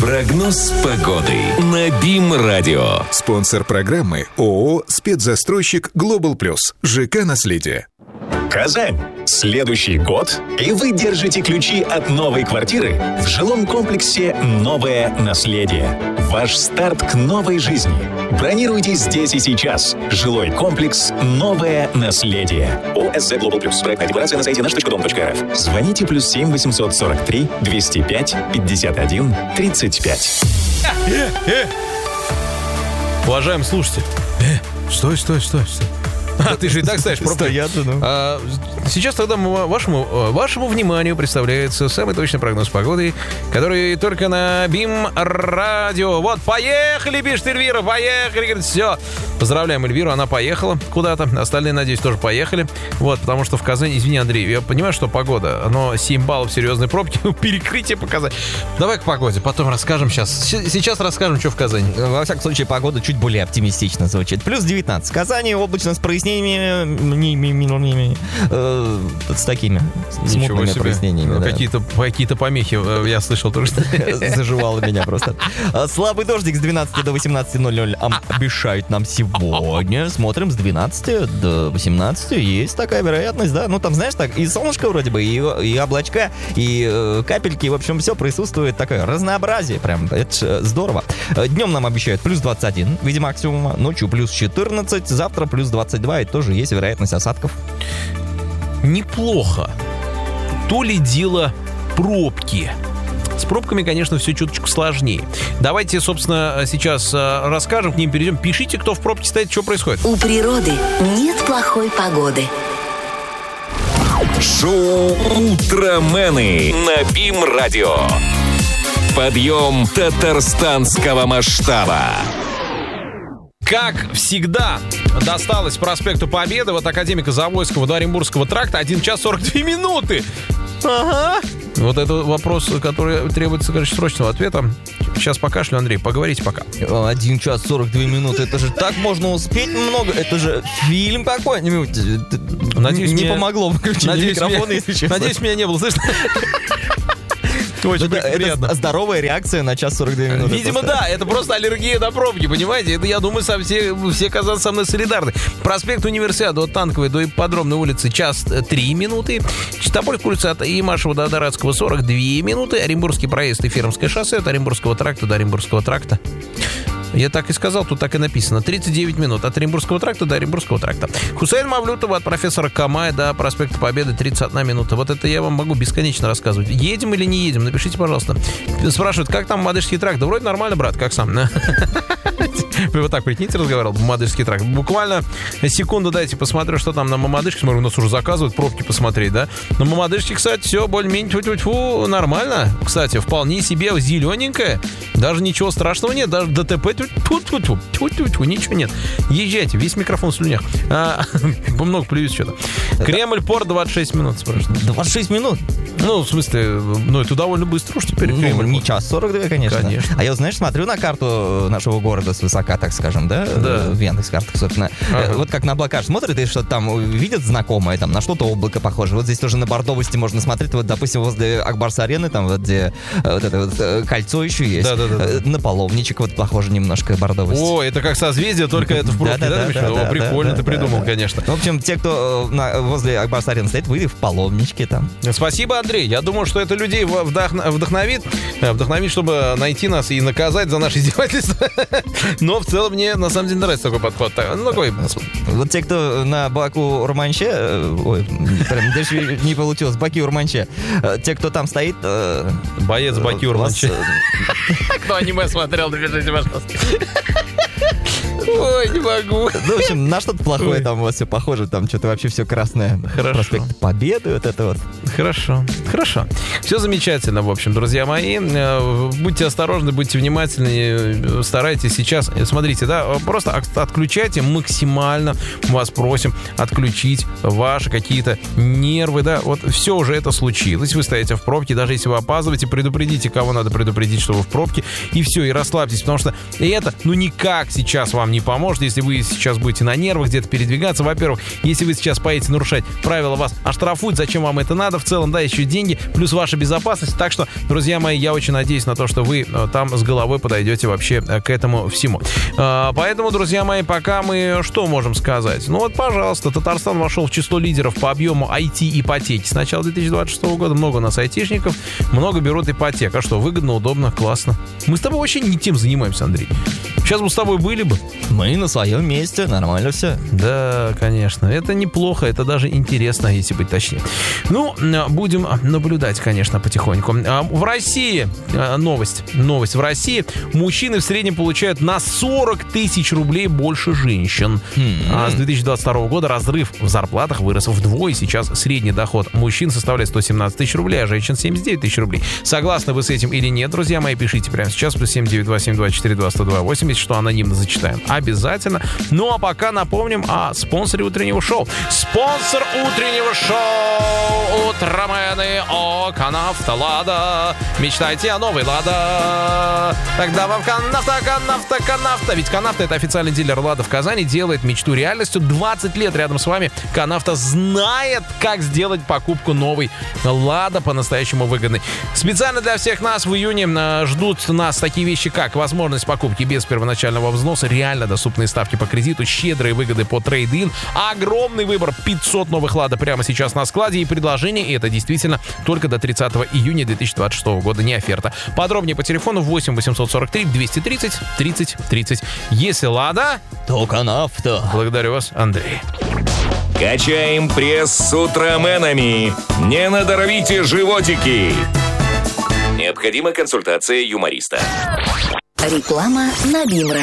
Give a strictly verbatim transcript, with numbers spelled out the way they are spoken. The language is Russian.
Прогноз погоды на БИМ-радио. Спонсор программы ООО «Спецзастройщик Глобал Плюс». ЖК «Наследие». Казань. Следующий год, и вы держите ключи от новой квартиры в жилом комплексе «Новое наследие». Ваш старт к новой жизни. Бронируйте здесь и сейчас. Жилой комплекс «Новое наследие». ОСЗ Global Plus. Проектная декларация на сайте наш точка дом точка рф. Звоните плюс семь восемьсот сорок три двести пять пятьдесят один тридцать пять. Э, э. Уважаемый слушатель. Э, стой, стой, стой, стой. А, ты же и так стоишь. Стоят, ну. а, Сейчас тогда вашему, вашему вниманию представляется самый точный прогноз погоды, который только на БИМ-радио. Вот, поехали, пишет Эльвира, поехали. Говорит, все. Поздравляем Эльвиру, она поехала куда-то. Остальные, надеюсь, тоже поехали. Вот, потому что в Казани, извини, Андрей, я понимаю, что погода, но семь баллов серьезной пробки, ну, перекрытие показать. Давай к погоде, потом расскажем сейчас. Сейчас расскажем, что в Казани. Во всяком случае, погода чуть более оптимистично звучит. Плюс девятнадцать. В Казани облачно с прояснениями, э, с такими смутными прояснениями. Да. Какие-то, какие-то помехи, я слышал тоже. Заживало меня просто. Слабый дождик с двенадцати до восемнадцати ноль ноль обещают нам сегодня. Смотрим с двенадцати до восемнадцати. Есть такая вероятность, да. Ну, там, знаешь, так, и солнышко вроде бы, и, и облачка, и э, капельки, в общем, все присутствует. Такое разнообразие, прям, это здорово. Днем нам обещают плюс двадцать один в виде максимума, ночью плюс четырнадцать, завтра плюс двадцать два, и тоже есть вероятность осадков. Неплохо. То ли дело пробки. С пробками, конечно, все чуточку сложнее. Давайте, собственно, сейчас расскажем, к ним перейдем. Пишите, кто в пробке стоит, что происходит. У природы нет плохой погоды. Шоу «Утромены» на БИМ-радио. Подъем татарстанского масштаба. Как всегда, досталось проспекту Победы от академика Завойского до Оренбургского тракта один час сорок две минуты. Ага. Вот это вопрос, который требуется, конечно, срочного ответа. Сейчас покашлю, Андрей, поговорите пока. один час сорок две минуты. Это же так можно успеть много. Это же фильм какой-нибудь. Надеюсь, не меня... помогло выключение микрофона, меня... если честно. Надеюсь, меня не было слышно. Очень это, приятно. Это здоровая реакция на час сорок две минуты. Видимо, просто. Да, это просто аллергия на пробки, понимаете? Это, я думаю, со все, все казанцы со мной солидарны. Проспект Универсиады от Танковой до Ипподромной улицы час три минуты. Чистопольская улица от Имашева до Дорадского сорок две минуты. Оренбургский проезд и Фермское шоссе от Оренбургского тракта до Оренбургского тракта. Я так и сказал, тут так и написано. тридцать девять минут от Оренбургского тракта до Оренбургского тракта. Хусейн Мавлютова от профессора Камая до проспекта Победы тридцать одна минута. Вот это я вам могу бесконечно рассказывать. Едем или не едем? Напишите, пожалуйста. Спрашивают, как там Мадышский тракт? Да вроде нормально, брат, как сам? Вы вот так, прикиньте, разговаривал, Мамадышский тракт. Буквально секунду дайте, посмотрю, что там на Мамадышке. Смотрю, у нас уже заказывают пробки посмотреть, да? На Мамадышке, кстати, все более-менее тьфу-тьфу-тьфу, нормально. Кстати, вполне себе зелененькое. Даже ничего страшного нет, даже ДТП тьфу-тьфу-тьфу, тьфу-тьфу-тьфу, ничего нет. Езжайте, весь микрофон в слюнях. А, много плюс что-то. Кремль, порт, двадцать шесть минут, спрашивают. двадцать шесть минут? Ну, в смысле, ну, это довольно быстро уж теперь. Ну, Кремль, не час сорок два, конечно. Конечно. А я, знаешь, смотрю на карту нашего города свысока, так скажем, да? Да. В Яндекс.Картах, собственно. Ага. Вот как на облака смотрят, и что-то там видят знакомое, там, на что-то облако похоже. Вот здесь тоже на бордовости можно смотреть. Вот, допустим, возле Акбарс-арены, там, вот где вот это вот кольцо еще есть. Да, да, да, да. На половничек вот похоже немножко бордовость. О, это как созвездие, только это в пробке, да? Да, да, да, О, да, прикольно, да, ты да, придумал, да. конечно. В общем, те, кто на, возле Акбарс-арены стоит, вы в половничке там. Спасибо, Андрей. Я думаю, что это людей вдохно- вдохновит, вдохновит, чтобы найти нас и наказать за наше издевательство. Но в целом мне на самом деле нравится такой подход. Ну, такой... Вот те, кто на Баку-Урманче, ой, прям даже не получилось, Баки-Урманче, те, кто там стоит... Боец Баки-Урманче. Вас... Кто аниме смотрел, напишите, пожалуйста. Ой, не могу. Ну, в общем, на что-то плохое там у вас все похоже, там что-то вообще все красное. Хорошо. Проспект Победы, вот это вот. Хорошо, хорошо. Все замечательно, в общем, друзья мои. Будьте осторожны, будьте внимательны, старайтесь сейчас, смотрите, да, просто отключайте максимально, вас просим отключить ваши какие-то нервы, да, вот все уже это случилось, вы стоите в пробке, даже если вы опаздываете, предупредите, кого надо предупредить, что вы в пробке, и все, и расслабьтесь, потому что это, ну, никак сейчас вам не поможет, если вы сейчас будете на нервах где-то передвигаться. Во-первых, если вы сейчас поедете нарушать правила, вас оштрафуют. Зачем вам это надо? В целом, да, еще деньги, плюс ваша безопасность. Так что, друзья мои, я очень надеюсь на то, что вы там с головой подойдете вообще к этому всему. Поэтому, друзья мои, пока мы что можем сказать? Ну вот, пожалуйста, Татарстан вошел в число лидеров по объему ай ти-ипотеки. С начала две тысячи двадцать шестого года много у нас айтишников, много берут ипотек. А что, выгодно, удобно, классно. Мы с тобой вообще не тем занимаемся, Андрей. Сейчас мы с тобой были бы. Мы на своем месте, нормально все. Да, конечно. Это неплохо, это даже интересно, если быть точнее. Ну, будем наблюдать, конечно, потихоньку. В России, новость, новость. В России мужчины в среднем получают на сорок тысяч рублей больше женщин. Mm-hmm. А с две тысячи двадцать второго года разрыв в зарплатах вырос вдвое. Сейчас средний доход мужчин составляет сто семнадцать тысяч рублей, а женщин семьдесят девять тысяч рублей. Согласны вы с этим или нет, друзья мои? Пишите прямо сейчас. Плюс семь девять два семь два четыре два сто два восемьдесят, что анонимно зачитаем. Обязательно. Ну, а пока напомним о спонсоре утреннего шоу. Спонсор утреннего шоу Утромены. О, Канавто, Лада. Мечтайте о новой Лада. Тогда вам Канавто, Канавто, Канавто. Ведь Канавто — это официальный дилер Лада в Казани. Делает мечту реальностью. двадцать лет рядом с вами. Канавто знает, как сделать покупку новой Лада по-настоящему выгодной. Специально для всех нас в июне ждут нас такие вещи, как возможность покупки без первоначального взноса, реально доступные ставки по кредиту, щедрые выгоды по трейд-ин, огромный выбор, пятьсот новых Лада прямо сейчас на складе и предложение, и это действительно только до тридцатого июня две тысячи двадцать шестого года, не оферта. Подробнее по телефону восемь восемьсот сорок три двести тридцать тридцать тридцать. Если Лада, то Канавто. Благодарю вас, Андрей. Качаем пресс с утроменами. Не надорвите животики. Необходима консультация юмориста. Реклама на Бим Радио.